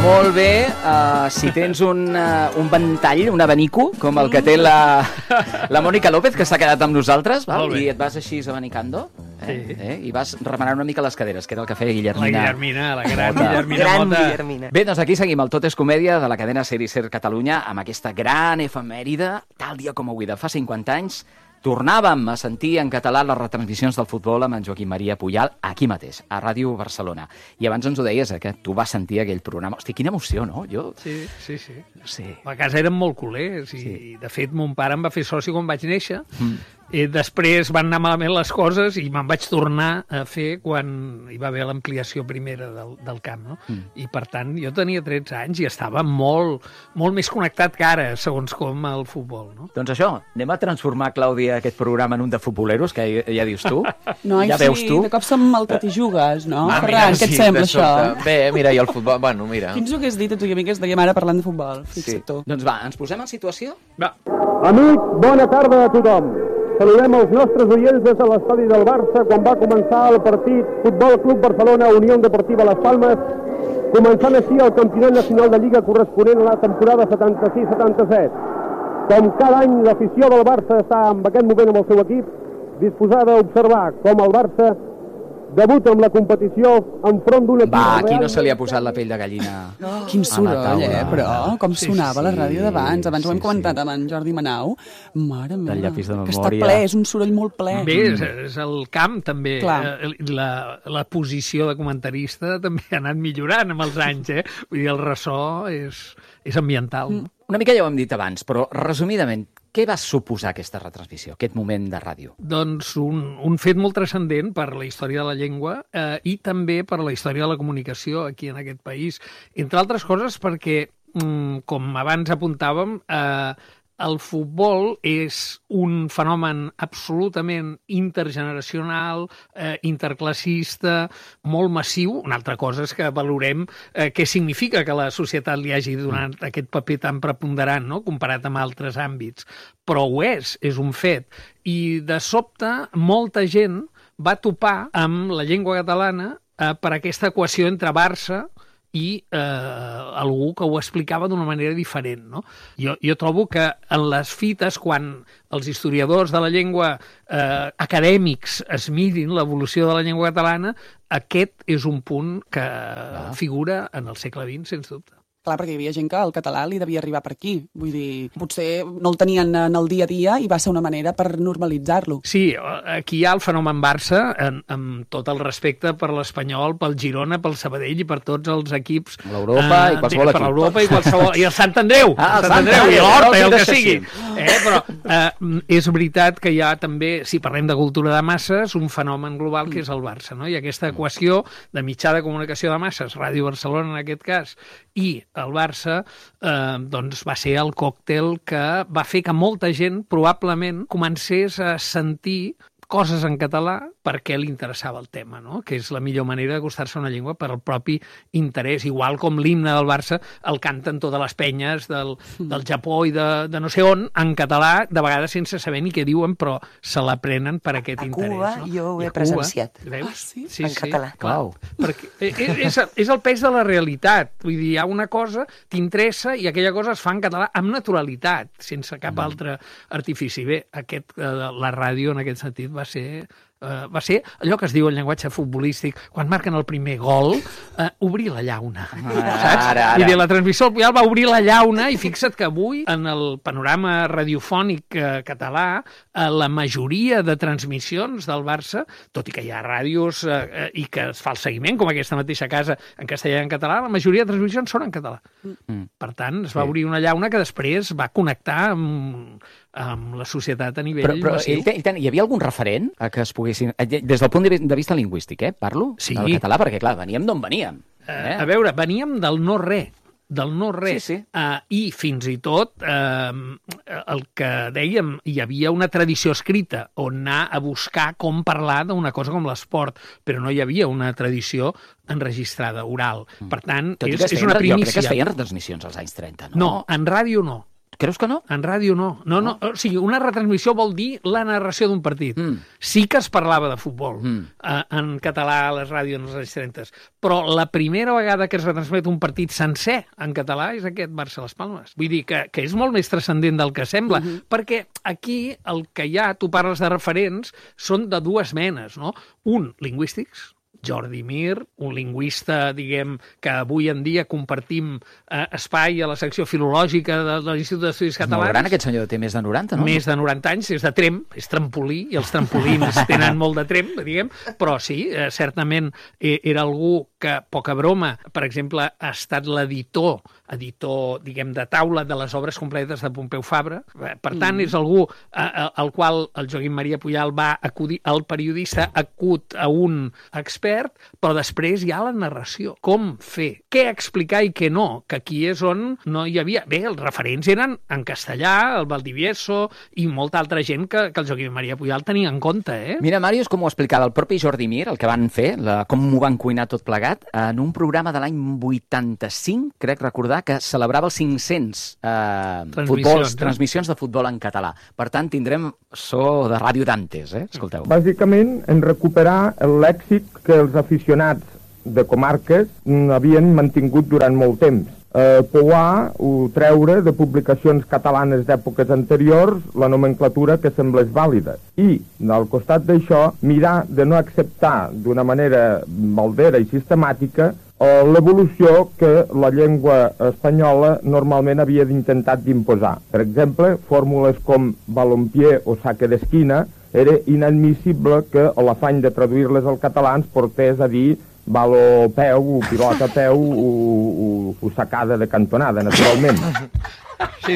Molt bé, si tens un ventall, un abanico, com el que té la Mònica López, que s'ha quedat amb nosaltres, val? I et vas així abanicando, i vas remenant una mica les caderes, que era el que feia Guillermina. La gran Guillermina Mota. Bé, doncs aquí seguim el Tot és Comèdia de la cadena Ser Catalunya amb aquesta gran efemèride, tal dia com avui de fa 50 anys, tornàvem a sentir en català les retransmissions del futbol amb en Joaquim Maria Pujal aquí mateix, a Ràdio Barcelona. I abans ens ho deies, que tu vas sentir aquell programa. Hosti, quina emoció, no? Sí. A casa érem molt culers i, de fet, mon pare em va fer soci quan vaig néixer. Després van anar malament les coses i me'n vaig tornar a fer quan hi va haver l'ampliació primera del camp, no? I, per tant, jo tenia 13 anys i estava molt més connectat que ara, segons com, al futbol, no? Doncs això, anem a transformar, Clàudia, aquest programa en un de futboleros, que ja dius tu. No, ja veus tu. De cop som el que t'hi jugues, no? Ferran, què et sembla, això? Bé, mira, i el futbol, bueno, mira. Quins ho hagués dit a tu i a mi que estiguem ara parlant de futbol? Fixa't tu. Doncs va, ens posem en situació? Va. Amics, bona tarda a tothom. Saludem els nostres oients des de l'estadi del Barça quan va començar el partit Futbol Club Barcelona Unió Deportiva Las Palmes, començant així el campionat nacional de Lliga corresponent a la temporada 76-77. Com cada any, l'afició del Barça està en aquest moment amb el seu equip disposada a observar com el Barça debuta amb la competició enfront d'un equip real. Aquí no se li ha posat la pell de gallina. Quin soroll, però com sonava la ràdio d'abans. Abans ho hem comentat amb en Jordi Manau. Mare meva, del llapis de memòria. Que està ple, és un soroll molt ple. Bé, és el camp, també. La posició de comentarista també ha anat millorant amb els anys, Vull dir, el ressò és ambiental. Una mica ja ho hem dit abans, però resumidament, què va suposar aquesta retransmissió, aquest moment de ràdio? Doncs un fet molt transcendent per la història de la llengua i també per la història de la comunicació aquí en aquest país. Entre altres coses perquè, com abans apuntàvem, el futbol és un fenomen absolutament intergeneracional, interclassista, molt massiu. Una altra cosa és que valorem què significa que la societat li hagi donat aquest paper tan preponderant, no?, comparat amb altres àmbits. Però ho és un fet. I de sobte molta gent va topar amb la llengua catalana per aquesta equació entre Barça i algú que ho explicava d'una manera diferent, no? Jo trobo que en les fites, quan els historiadors de la llengua acadèmics es mirin l'evolució de la llengua catalana, aquest és un punt que figura en el segle XX, sens dubte. Clar, perquè hi havia gent que el català li devia arribar per aquí. Vull dir, potser no el tenien en el dia a dia i va ser una manera per normalitzar-lo. Sí, aquí hi ha el fenomen Barça, amb tot el respecte per l'Espanyol, pel Girona, pel Sabadell i per tots els equips. L'Europa i qualsevol equip. Per l'Europa i qualsevol... I el Sant Andreu! Sant Andreu i l'Horta i el que sigui. Però és veritat que hi ha també, si parlem de cultura de masses, un fenomen global que és el Barça, no? I aquesta equació de mitjà de comunicació de masses, Ràdio Barcelona en aquest cas, i el Barça, doncs va ser el còctel que va fer que molta gent probablement comencés a sentir coses en català perquè li interessava el tema, no? Que és la millor manera d'acostar-se a una llengua per al propi interès, igual com l'himne del Barça el canten totes les penyes del Japó i de no sé on, en català, de vegades sense saber ni què diuen, però se l'aprenen per aquest interès. A Cuba jo ho he presenciat. Veus? Sí? En català. Clau. Perquè és el pes de la realitat. Vull dir, hi ha una cosa, t'interessa i aquella cosa es fa en català amb naturalitat, sense cap altre artifici. Bé, la ràdio en aquest sentit va ser allò que es diu en llenguatge futbolístic, quan marquen el primer gol, obrir la llauna. Saps? Vull dir, la transmissió del Puyal va obrir la llauna i fixa't que avui, en el panorama radiofònic català, la majoria de transmissions del Barça, tot i que hi ha ràdios i que es fa el seguiment, com aquesta mateixa casa en castellà i en català, la majoria de transmissions són en català. Per tant, es va obrir una llauna que després va connectar amb la societat a nivell massiu. Hi havia algun referent que es poguessin... Des del punt de vista lingüístic, parlo? Sí. Del català, perquè, clar, veníem d'on veníem. A veure, veníem del no-res. Sí. I fins i tot el que dèiem, hi havia una tradició escrita on anar a buscar com parlar d'una cosa com l'esport, però no hi havia una tradició enregistrada, oral. Per tant, és una primícia. Jo crec que es feien retransmissions als anys 30, no? No, en ràdio no. Creus que no? En ràdio no. No. O sigui, una retransmissió vol dir la narració d'un partit. Sí que es parlava de futbol en català a les ràdios als anys 30, però la primera vegada que es retransmet un partit sencer en català és aquest Barça-Las Palmes. Vull dir que és molt més transcendent del que sembla, perquè aquí el que hi ha, tu parles de referents, són de dues menes, no? Un, lingüístics, Jordi Mir, un lingüista, diguem, que avui en dia compartim espai a la secció filològica de l'Institut d'Estudis Catalans. Molt gran, aquest senyor té més de 90, no? Més de 90 anys, és de Tremp, és trampolí, i els trampolins tenen molt de Tremp, diguem, però sí, certament era algú que, poca broma, per exemple, ha estat l'editor, diguem, de taula de les obres completes de Pompeu Fabra. Per tant, és algú al qual el Joaquim Maria Pujal va acudir, el periodista acut a un expert, però després hi ha la narració. Com fer? Què explicar i què no? Que aquí és on no hi havia... Bé, els referents eren en castellà, el Valdivieso i molta altra gent que el Joaquim Maria Pujal tenia en compte, Mira, Màrius, com ho explicava el propi Jordi Mir, el que van fer, com m'ho van cuinar tot plegat, en un programa de l'any 85, crec recordar, que celebrava els 500 transmissions de futbol en català. Per tant, tindrem so de Ràdio Dantes, Escolteu. Bàsicament, en recuperar el lèxic que els aficionats de comarques havien mantingut durant molt temps. Pouar o treure de publicacions catalanes d'èpoques anteriors la nomenclatura que semblés vàlida. I, al costat d'això, mirar de no acceptar d'una manera maldera i sistemàtica l'evolució que la llengua espanyola normalment havia intentat d'imposar. Per exemple, fórmules com balompié o saque d'esquina era inadmissible que l'afany de traduir-les al català ens portés a dir balo peu, o pilota peu, o sacada de cantonada, naturalment. Sí.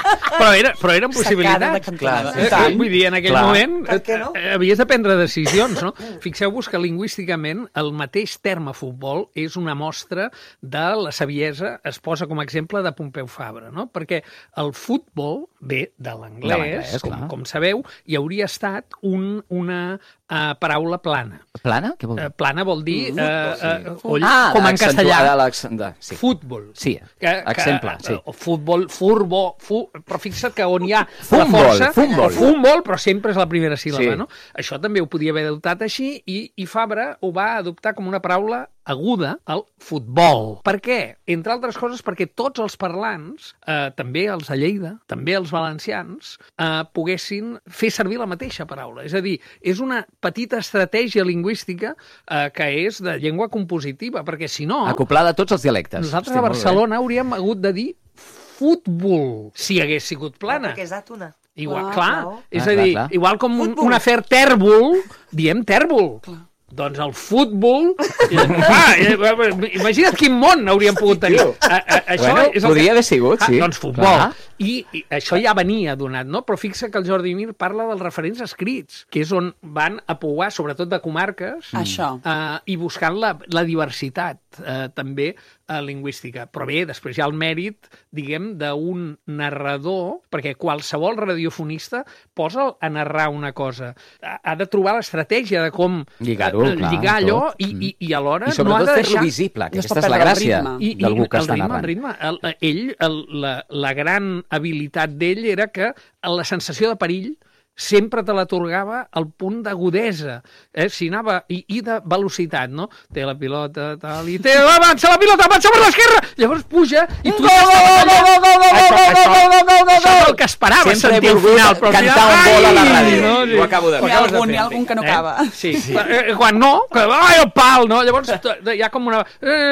Però eren possibilitats. Vull dir, en aquell moment havies de prendre decisions, no? Fixeu-vos que lingüísticament el mateix terme futbol és una mostra de la saviesa, es posa com a exemple de Pompeu Fabra, no? Perquè el futbol ve de l'anglès, com sabeu, i hauria estat una paraula plana. Plana? Què vol dir? Plana vol dir com en castellà. Futbol. Sí, accent pla, sí. Futbol, furbo, però fixa't que on hi ha la força... Futbol, però sempre és la primera síl·laba, no? Això també ho podia haver adoptat així i Fabra ho va adoptar com una paraula aguda al futbol. Per què? Entre altres coses perquè tots els parlants, també els de Lleida, també els valencians, poguessin fer servir la mateixa paraula. És a dir, és una petita estratègia lingüística que és de llengua compositiva, perquè si no... Acoplada a tots els dialectes. Nosaltres a Barcelona hauríem hagut de dir futbol, si hagués sigut plana. Perquè és àtona. Igual, clar. És a dir, igual com un afer tèrbol, diem tèrbol. Doncs el futbol... Imagina't quin món hauríem pogut tenir. Podria haver sigut, sí. Doncs futbol. I això ja venia donat, no? Però fixa que el Jordi Mir parla dels referents escrits, que és on van a pouar, sobretot de comarques, i buscant la diversitat també lingüística. Però bé, després hi ha el mèrit, diguem, d'un narrador, perquè qualsevol radiofonista posa a narrar una cosa. Ha de trobar l'estratègia de com lligar allò i alhora i sobretot fer-lo visible, que aquesta és la gràcia d'algú que està narrant. La gran habilitat d'ell era que la sensació de perill sempre te l'atorgava al punt d'agudesa, si anava, i de velocitat, no? Té la pilota, tal, i té, avança la pilota, avança per l'esquerra, llavors puja, i tu ja això és el que esperava sentir al final, però cantar un gol a la ràdio, ho acabo de fer. Hi ha algun que no acaba. Sí, quan no, el pal, no? Llavors hi ha com una...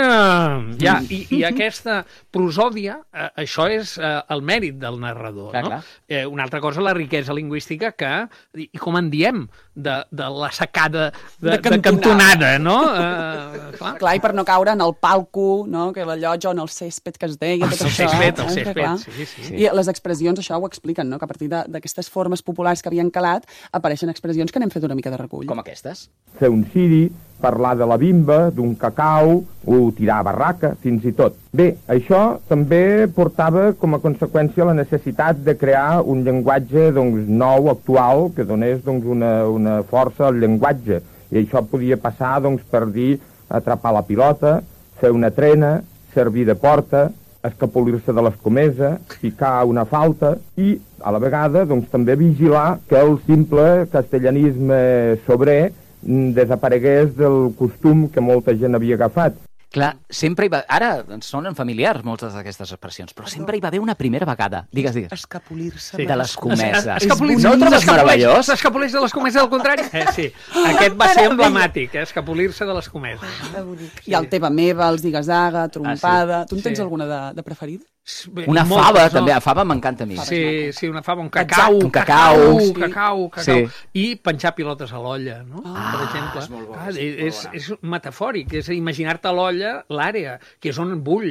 I aquesta prosòdia, això és el mèrit del narrador, no? Una altra cosa, la riquesa lingüística i com en diem, de la sacada de cantonada, no? Clar, i per no caure en el palco, no? Que la llotja o en el césped que es deia, tot això. El césped, sí. I les expressions, això ho expliquen, no? Que a partir d'aquestes formes populars que havien calat, apareixen expressions que n'hem fet una mica de recull. Com aquestes? Fer un ciri, parlar de la bimba, d'un cacau, o tirar a barraca, fins i tot. Bé, això també portava com a conseqüència la necessitat de crear un llenguatge nou, actual, que donés una força al llenguatge. I això podia passar per dir atrapar la pilota, fer una trena, servir de porta, escapolir-se de l'escomesa, picar una falta i, a la vegada, doncs, també vigilar que el simple castellanisme sobrer desaparegués del costum que molta gent havia agafat. Clar, sempre hi va... Ara ens sonen familiars moltes d'aquestes expressions, però sempre hi va haver una primera vegada. Digues. Escapolir-se De l'escomesa. Escapolir-se. No ho trobes meravellós? S'escapoleix de l'escomesa, al contrari? Sí. Aquest va ser emblemàtic, escapolir-se de l'escomesa. I el teva meva, els digues-daga, trompada... Tu en tens Sí. alguna de preferida? Una fava, també. La fava m'encanta a mi. Sí, una fava, un cacau. Un cacau. Cacau. Sí. I penjar pilotes a l'olla, no? Per exemple. és molt bo, És metafòric, és imaginar-te a l'olla l'àrea, que és on bull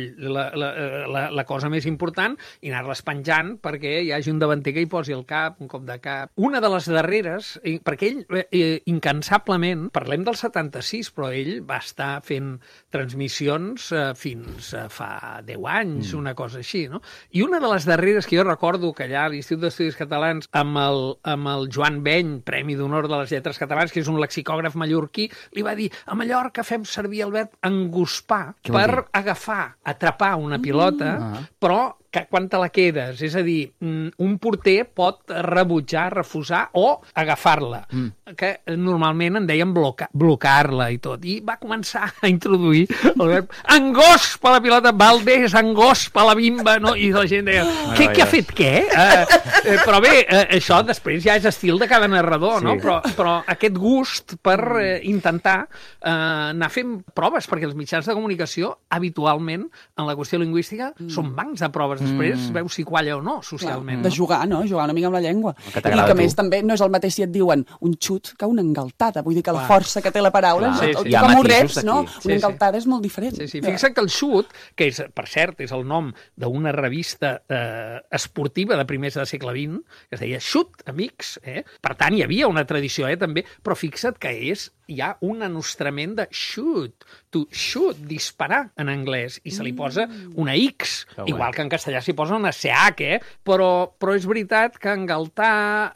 la cosa més important, i anar-les penjant perquè hi hagi un davanter que hi posi el cap, un cop de cap. Una de les darreres, perquè ell incansablement, parlem del 76, però ell va estar fent transmissions fins fa 10 anys, una cosa així, no? I una de les darreres que jo recordo que allà a l'Institut d'Estudis Catalans amb el Joan Beny, Premi d'Honor de les Lletres Catalanes, que és un lexicògraf mallorquí, li va dir: a Mallorca fem servir el verb enguspar per agafar, atrapar una pilota, però quan te la quedes. És a dir, un porter pot rebutjar, refusar o agafar-la, que normalment en deien blocar-la i tot. I va començar a introduir el verb engospa la pilota, Valdés, engospa la bimba, no? I la gent deia, què ha fet què? Però bé, això després ja és estil de cada narrador, no? Però aquest gust per intentar anar fent proves, perquè els mitjans de comunicació habitualment en la qüestió lingüística són bancs de proves. Després veus si qualla o no, socialment. De jugar, no? Jugar una mica amb la llengua. I que a més també no és el mateix si et diuen un xut que una engaltada. Vull dir que la força que té la paraula, com ho reps, no? Una engaltada és molt diferent. Sí. Fixa't que el xut, que és, per cert, és el nom d'una revista esportiva de primers de segle XX, que es deia Xut, Amics, per tant hi havia una tradició també, però fixa't que hi ha un anostrament de shoot, to shoot, disparar en anglès, i se li posa una X, igual que en castellà s'hi posa una CH, però és veritat que engaltar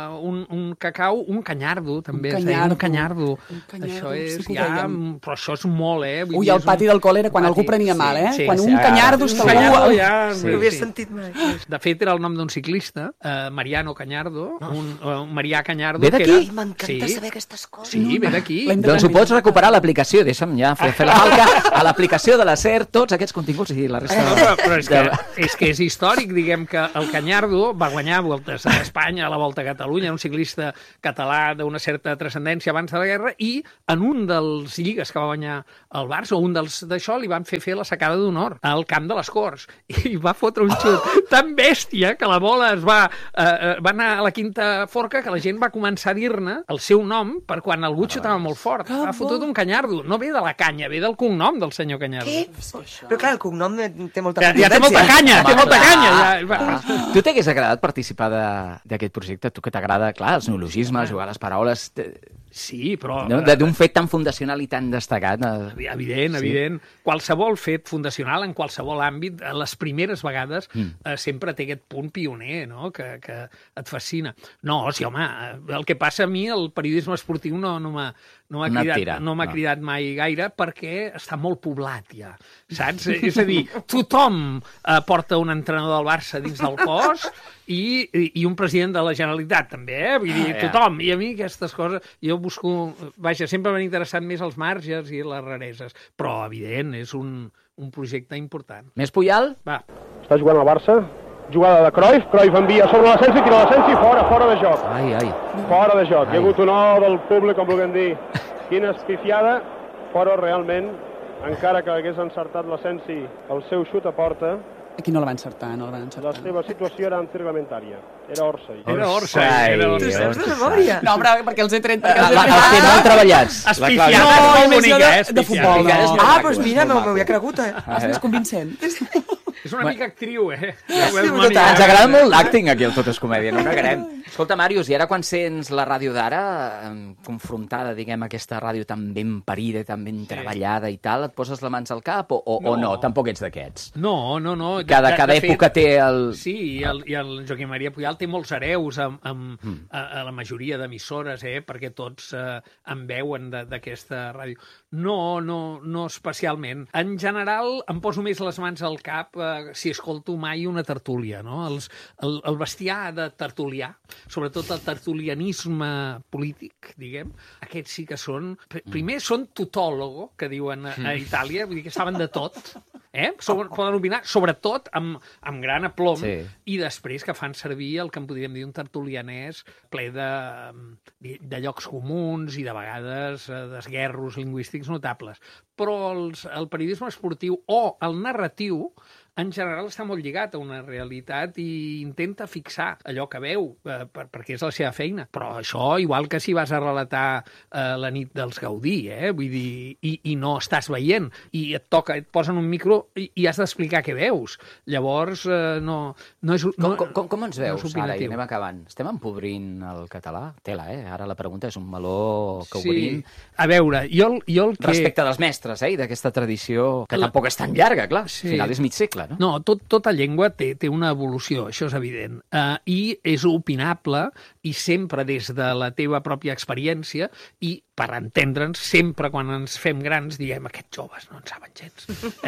un cacau, un canyardo, també. Un canyardo. Això és ja... Però això és molt, Ui, al pati del col·le era quan algú prenia mal, Quan un canyardo estava... No ho havia sentit mai. De fet, era el nom d'un ciclista, Mariano Cañardo, un Marià Cañardo. Ve d'aquí? M'encanta saber aquestes coses. Sí, ve d'aquí. Doncs ho pots recuperar a l'aplicació, deixa'm ja fer la falca, a l'aplicació de la SER, tots aquests continguts i la resta... Però és que és històric, diguem que el Cañardo va guanyar voltes a Espanya, a la Volta a Catalunya, un ciclista català d'una certa transcendència abans de la guerra, i en un dels lligues que va guanyar el Barça, o un dels d'això, li van fer la sacada d'honor al camp de les Corts, i va fotre un xut tan bèstia que la bola va anar a la quinta forca, que la gent va començar a dir-ne el seu nom per quan algú xutava molt fort. Ha fotut un Cañardo. No ve de la canya, ve del cognom del senyor Cañardo. Què? Però clar, el cognom té molta ja té molta canya, té molta canya. Tu t'hagués agradat participar d'aquest projecte? Tu que t'agrada, clar, els neologismes, jugar a les paraules... Sí, però... D'un fet tan fundacional i tan destacat. Evident. Qualsevol fet fundacional, en qualsevol àmbit, les primeres vegades sempre té aquest punt pioner, no?, que et fascina. No, sí, home, el que passa a mi, el periodisme esportiu no m'ha cridat mai gaire, perquè està molt poblat ja, saps? És a dir, tothom porta un entrenador del Barça dins del cos i un president de la Generalitat també, vull dir, tothom. I a mi aquestes coses, jo busco... Vaja, sempre m'han interessat més els marges i les rareses, però, evident, és un projecte important. Més Puyal? Va. Està jugant al Barça, jugada de Cruyff envia sobre l'Asensi, tira l'Asensi, fora de joc. Ai. Fora de joc. Hi ha hagut un or del públic, com vulguem dir. Quina espifiada, però realment, encara que hagués encertat l'Asensi el seu xut a porta, Aquí no la van encertar, la seva situació era reglamentària. Era Orsay. Era Orsay. Tu saps de memòria? No, però perquè els he tret... Els que no han treballat. Espifiat. De futbol. Doncs mira, m'ho havia cregut, És més convincent. És una mica actriu, Ens agrada molt l'acting aquí al Tot és Comèdia, no negarem. Escolta, Màrius, i ara quan sents la ràdio d'ara, confrontada, diguem, aquesta ràdio tan ben parida, tan ben treballada i tal, et poses les mans al cap o no? Tampoc ets d'aquests. No. Cada època té el... Sí, i el Joaquim Maria Pujal té molts hereus a la majoria d'emissores, perquè tots en veuen d'aquesta ràdio. No especialment. En general, em poso més les mans al cap si escolto mai una tertúlia, no? El bestiar de tertulià, sobretot el tertulianisme polític, diguem, aquests sí que són... Primer són tutòlogo, que diuen a Itàlia, vull dir que saben de tot, poden opinar, sobretot amb gran aplom, i després que fan servir el que en podríem dir un tertulianès ple de llocs comuns i de vegades d'esguerros lingüístics notables. Però el periodisme esportiu o el narratiu en general està molt lligat a una realitat i intenta fixar allò que veu, perquè és la seva feina. Però això, igual que si vas a relatar la nit dels Gaudí, vull dir, i no estàs veient, i et posen un micro i has d'explicar què veus. Llavors, no és... Com ens veus, ara, i anem acabant? Estem empobrint el català? Tela, Ara la pregunta és un meló que obrim. A veure, jo el que... Respecte dels mestres, i d'aquesta tradició, que tampoc és tan llarga, clar, al final és mig segle. No, tota llengua té una evolució, això és evident, i és opinable, i sempre des de la teva pròpia experiència, i per entendre'ns, sempre quan ens fem grans diem, aquests joves no en saben gens.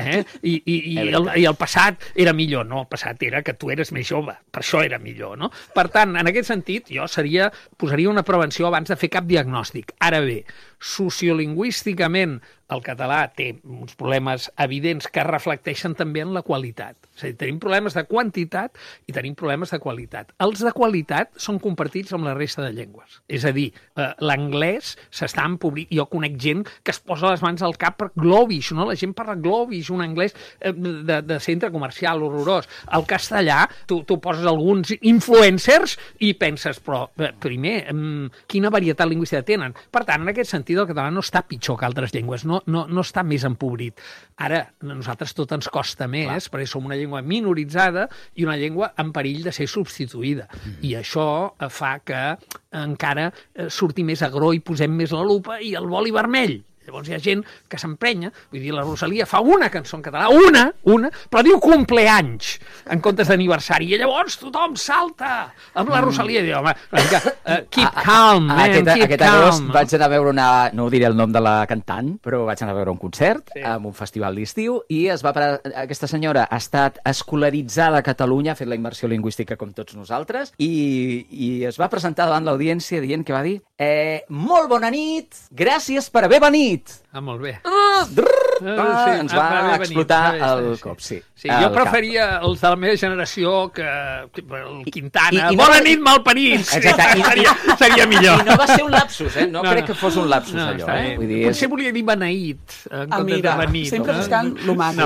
I el passat era millor. No, el passat era que tu eres més jove, per això era millor, no? Per tant, en aquest sentit, jo posaria una prevenció abans de fer cap diagnòstic. Ara bé, sociolingüísticament el català té uns problemes evidents que reflecteixen també en la qualitat. És a dir, tenim problemes de quantitat i tenim problemes de qualitat. Els de qualitat són compartits amb la resta de llengües. És a dir, l'anglès s'està empobrint. Jo conec gent que es posa les mans al cap per Globish, no? La gent parla Globish, un anglès de centre comercial horrorós. El castellà, tu poses alguns influencers i penses, però primer, quina varietat lingüística tenen? Per tant, en aquest sentit, el català no està pitjor que altres llengües, no està més empobrit. Ara, a nosaltres tot ens costa més, perquè som una llengua minoritzada i una llengua en perill de ser substituïda. I això fa que encara surti més agró i posem més la lupa i el boli vermell. Llavors hi ha gent que s'emprenya, vull dir, la Rosalia fa una cançó en català, una, però diu compleanys en comptes d'aniversari, i llavors tothom salta amb la Rosalia i diu, home, keep calm, man, keep calm. Aquest agost vaig anar a veure no diré el nom de la cantant, però vaig anar a veure un concert en un festival d'estiu, i aquesta senyora ha estat escolaritzada a Catalunya, ha fet la immersió lingüística com tots nosaltres, i es va presentar davant l'audiència dient que va dir molt bona nit, gràcies per haver venit. Molt bé. Ens va explotar el cop, sí. Jo preferia els de la meva generació que el Quintana. Bona nit, malparits! Seria millor. I no va ser un lapsus, no crec que fos un lapsus, allò. Potser volia dir beneït, en comptes de benit. Sempre buscant l'humà.